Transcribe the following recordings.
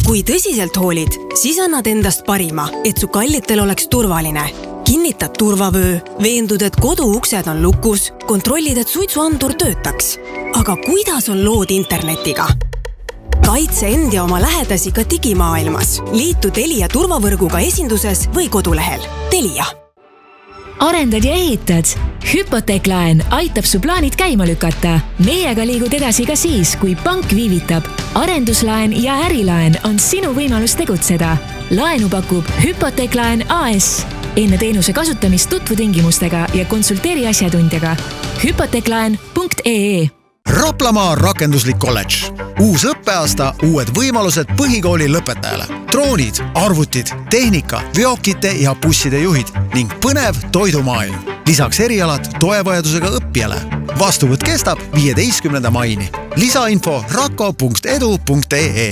Kui tõsiselt hoolid, siis annad endast parima, et su kallitel oleks turvaline. Kinnitad turvavöö, veendud, et koduuksed on lukus, kontrollid, et suitsuandur töötaks. Aga kuidas on lood internetiga? Kaitse end ja oma lähedasi ka digimaailmas. Liitu Telia turvavõrguga esinduses või kodulehel. Telia. Arendad ja ehitad? Hüpoteeklaen aitab su plaanid käima lükata. Meiega liigud edasi ka siis, kui pank viivitab. Arenduslaen ja ärilaen on sinu võimalus tegutseda. Laenu pakub Hüpoteeklaen AS. Enne teenuse kasutamist tutvu tingimustega ja konsulteeri asjatundjaga. Hüpoteeklaen.ee. Raplamaa rakenduslik kolledž. Uus õppeaasta, uued võimalused põhikooli lõpetajale. Droonid, arvutid, tehnika, veokite ja busside juhid ning põnev toidumaailm. Lisaks erialad toevajadusega õppijale. Vastuvõtt kestab 15. maini. Lisainfo rako.edu.ee.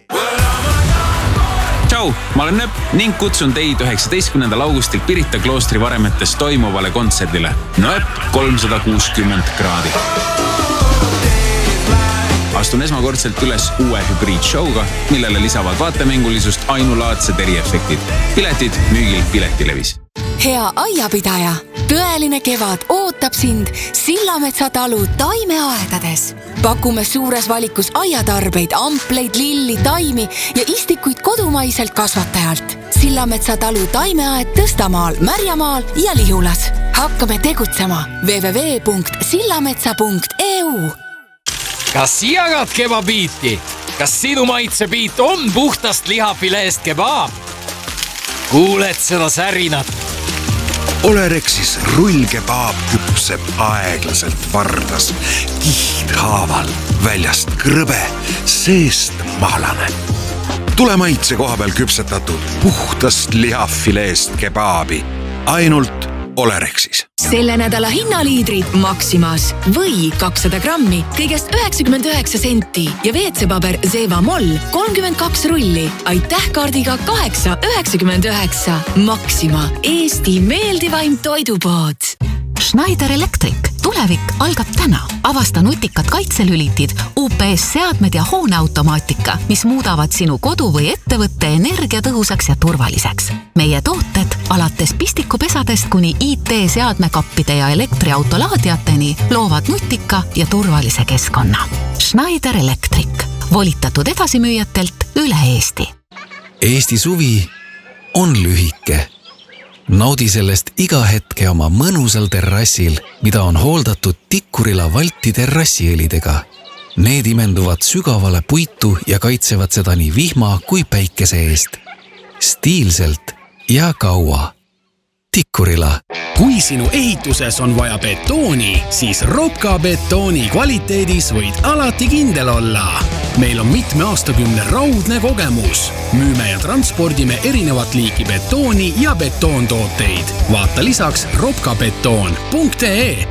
Tšau, ma olen Nööp ning kutsun teid 19. augustil Pirita kloostri varemetes toimuvale kontserdile. Nööp 360 kraadi. Astun esmakordselt üles uue hübriidshowga, millele lisavad vaatemängulisust ainulaadsed eriefektid. Piletid müügil Piletilevis. Hea aiapidaja, tõeline kevad ootab sind Sillametsa talu taimeaedades. Pakume suures valikus aiatarbeid, ampleid, lilli, taimi ja istikuid kodumaiselt kasvatajalt. Sillametsa talu taimeaed Tõstamaal, Märjamaal ja Lihulas. Hakkame tegutsema www.sillametsa.eu. Kas jagad kebabiiti? Kas sinu maitsebiit on puhtast lihafileest kebaab? Kuuled seda särinat? Olerexis rullkebaab küpseb aeglaselt vardas, kihthaaval, väljast krõbe, seest maalane. Tule maitse koha peal küpsetatud puhtast lihafileest kebaabi. Ainult Olerexis. Selle nädala hinnaliidrid Maximas või 200 grammi kõigest 99 senti ja WC-paber Zeva Moll 32 rulli. Aitäh kaardiga 8,99. Maxima, Eesti meeldivaim toidupood. Schneider Electric. Tulevik algab täna. Avasta nutikad kaitselülitid, UPS-seadmed ja hooneautomaatika, mis muudavad sinu kodu või ettevõtte energiatõhusaks ja turvaliseks. Meie tooted alates pistikupesadest kuni IT-seadmekappide ja elektriautolaadiateni loovad nutika ja turvalise keskkonna. Schneider Electric. Volitatud edasimüüjatelt üle Eesti. Eesti suvi on lühike. Naudi sellest iga hetke oma mõnusal terrassil, mida on hooldatud Tikkurila Valti terrassiõlidega. Need imenduvad sügavale puitu ja kaitsevad seda nii vihma kui päikese eest. Stiilselt ja kaua. Tikkurila. Kui sinu ehituses on vaja betooni, siis Ropka betooni kvaliteedis võid alati kindel olla. Meil on mitme aastakümne raudne kogemus. Müüme ja transpordime erinevat liiki betooni ja betoontooteid. Vaata lisaks ropkabetoon.ee.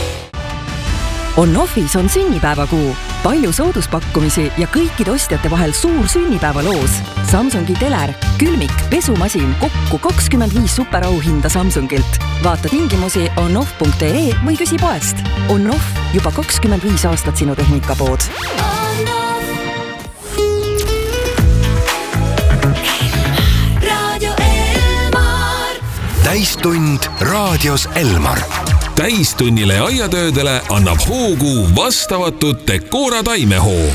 On-Offis on sünnipäevakuu. Palju sooduspakkumisi ja kõikide ostjate vahel suur sünnipäevaloos. Samsungi teler, külmik, pesumasin, kokku 25 superauhinda Samsungilt. Vaata tingimusi onoff.ee või küsi poest. On-Off, juba 25 aastat sinu tehnikapood. Täistund raadios Elmar. Täistunnile ja aiatöödele annab hoogu vastavatud Decora taimehoov.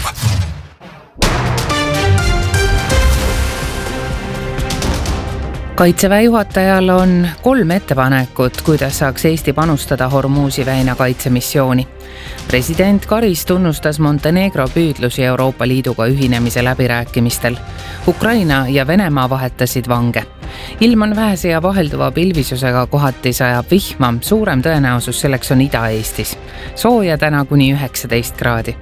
Kaitseväe juhatajal on 3 ettepanekut, kuidas saaks Eesti panustada Hormuzi väina kaitsemissiooni. President Karis tunnustas Montenegro püüdlusi Euroopa Liiduga ühinemise läbirääkimistel. Ukraina ja Venemaa vahetasid vange. Ilm on vähese ja vahelduva pilvisusega kohati sajab vihma, suurem tõenäosus selleks on Ida-Eestis. Sooja täna kuni 19 kraadi.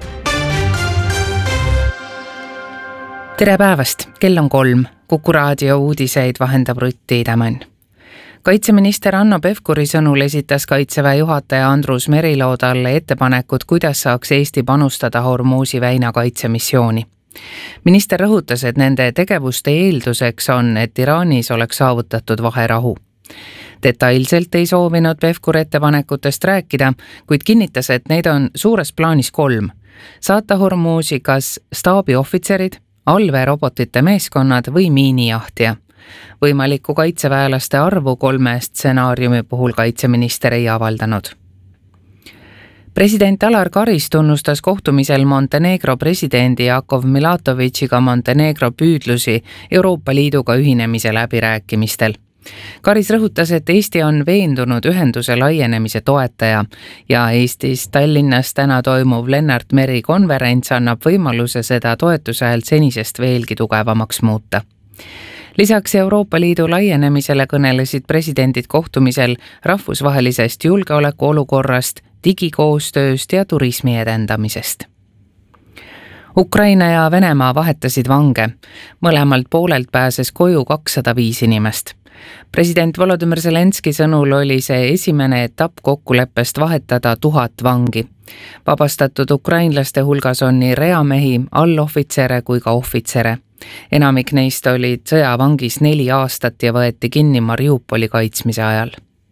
Tere päevast, kell on 3. Kuku raadio uudiseid vahendab Rutti Tämän. Kaitseminister Hanno Pevkuri sõnul esitas Kaitseväe juhataja Andrus Meriloo talle ettepanekud, kuidas saaks Eesti panustada Hormuzi väina kaitsemissiooni. Minister rõhutas, et nende tegevuste eelduseks on, et Iraanis oleks saavutatud vaherahu. Detailselt ei soovinud Pevkur ettepanekutest rääkida, kuid kinnitas, et neid on suures plaanis 3. Saata Hormuzi kas staabiohvitserid, allveerobotite meeskonnad või miinijahtija. Võimalikku kaitseväelaste arvu 3 stsenaariumi puhul kaitseminister ei avaldanud. President Alar Karis tunnustas kohtumisel Montenegro presidendi Jakov Milatovitšiga Montenegro püüdlusi Euroopa Liiduga ühinemise läbirääkimistel. Karis rõhutas, et Eesti on veendunud ühenduse laienemise toetaja ja Eestis Tallinnas täna toimuv Lennart Meri konverents annab võimaluse seda toetuse häält senisest veelgi tugevamaks muuta. Lisaks Euroopa Liidu laienemisele kõnelesid presidendid kohtumisel rahvusvahelisest julgeolekuolukorrast, digikoostööst ja turismi edendamisest. Ukraina ja Venemaa vahetasid vange. Mõlemalt poolelt pääses koju 205 inimest. President Volodymyr Zelenski sõnul oli see esimene etapp kokkuleppest vahetada 1000 vangi. Vabastatud ukrainlaste hulgas on nii reamehi, allohvitsere kui ka ohvitsere. Enamik neist olid sõjavangis 4 aastat ja võeti kinni Mariupoli kaitsmise ajal.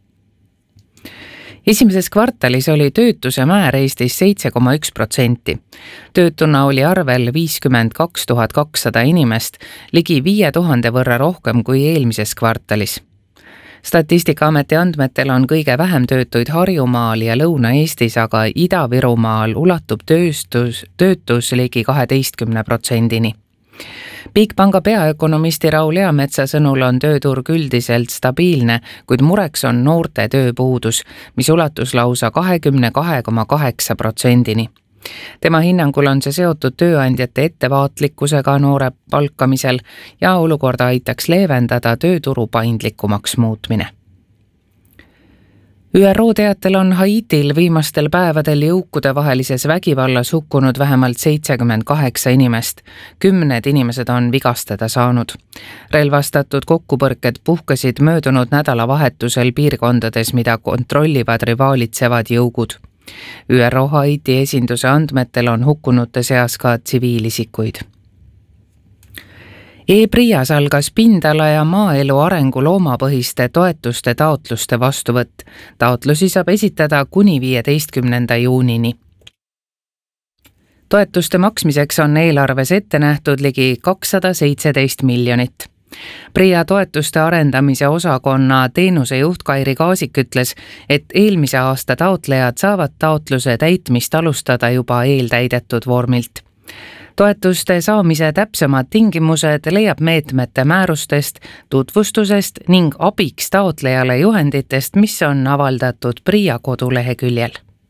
Esimeses kvartalis oli töötuse määr Eestis 7,1%. Töötuna oli arvel 52 200 inimest, ligi 5000 võrra rohkem kui eelmises kvartalis. Statistikaameti andmetel on kõige vähem töötuid Harjumaal ja Lõuna-Eestis, aga Ida-Virumaal ulatub töötus ligi 12%-ni. Bigpanga peaökonomisti Raul Eametsa sõnul on tööturg üldiselt stabiilne, kuid mureks on noorte tööpuudus, mis ulatus lausa 22,8%-ni. Tema hinnangul on see seotud tööandjate ettevaatlikkusega noore palkamisel ja olukorda aitaks leevendada tööturu paindlikumaks muutmine. ÜRO teatel on Haitil viimastel päevadel jõukudevahelises vägivallas hukkunud vähemalt 78 inimest. 10 inimesed on vigastada saanud. Relvastatud kokkupõrked puhkesid möödunud nädalavahetusel piirkondades, mida kontrollivad rivaalitsevad jõugud. ÜRO Haiti esinduse andmetel on hukkunute seas ka tsiviilisikuid. E-PRIAs algas pindala ja maaelu arengu loomapõhiste toetuste taotluste vastuvõtt. Taotlusi saab esitada kuni 15. juunini. Toetuste maksmiseks on eelarves ette nähtud ligi 217 miljonit. PRIA toetuste arendamise osakonna teenusejuht Kairi Kaasik ütles, et eelmise aasta taotlejad saavad taotluse täitmist alustada juba eeltäidetud vormilt. Toetuste saamise täpsemad tingimused leiab meetmete määrustest, tutvustusest ning abiks taotlejale juhenditest, mis on avaldatud PRIA koduleheküljel.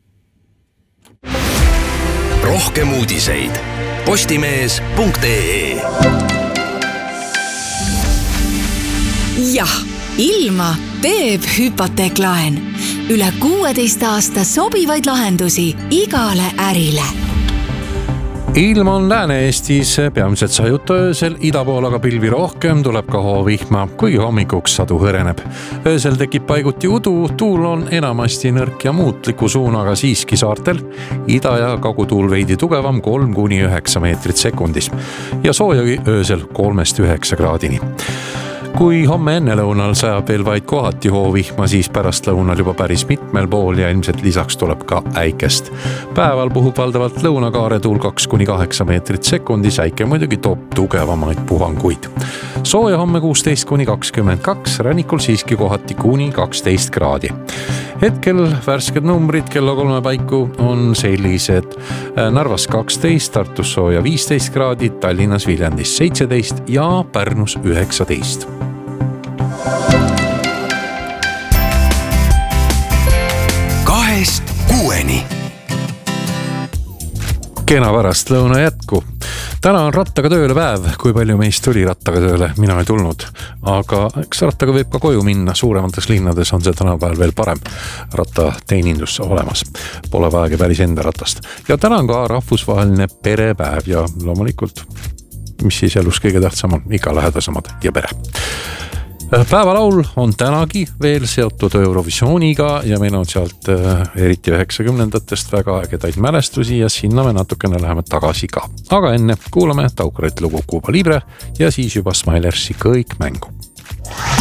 Rohkem uudiseid postimees.ee. Jah, ilma teeb hüpoteeklaen. Üle 16 aasta sobivaid lahendusi igale ärile. Ilm on Lääne-Eestis peamiselt sajuta öösel, ida pool aga pilvi rohkem, tuleb ka hoovihma, kuigi hommikuks sadu hõreneb. Öösel tekib paiguti udu, tuul on enamasti nõrk ja muutliku suunaga siiski saartel. Ida- ja kagutuul veidi tugevam 3–9 meetrit sekundis ja soojagi öösel 3–9 kraadini. Kui homme ennelõunal sajab veel vaid kohati hoovihma, siis pärast lõunal juba päris mitmel pool ja ilmselt lisaks tuleb ka äikest. Päeval puhub valdavalt lõunakaare tuul 2–8 meetrit sekundis, äike muidugi toob tugevamaid puhanguid. Sooja homme 16–22, rannikul siiski kohati kuni 12 kraadi. Hetkel värsked numbrid kella 3 paiku on sellised. Narvas 12, Tartus sooja 15 kraadi, Tallinnas Viljandis 17 ja Pärnus 19. Kena pärast lõuna jätku. Täna on rattaga tööle päev. Kui palju meist tuli rattaga tööle? Mina ei tulnud. Aga eks rattaga võib ka koju minna. Suuremates linnades on see tänapäeval veel parem rattateenindus olemas. Pole vajagi päris enda ratast. Ja täna on ka rahvusvaheline perepäev ja loomulikult, mis siis elus kõige tähtsam on, ikka lähedasemad ja pere. Päevalaul on tänagi veel seotud Eurovisiooniga ja meil on sealt eriti 90-ndatest väga ägedaid mälestusi ja sinna me natukene läheme tagasi ka. Aga enne kuulame Taukarit lugu Cuba Libre ja siis juba Smilersi Kõik mängu.